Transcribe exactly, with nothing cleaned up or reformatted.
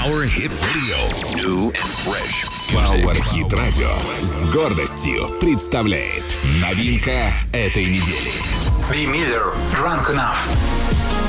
Power Hit Radio. New and fresh. Power Hit Radio с гордостью представляет новинка этой недели. V. Miller, Drunk Enough.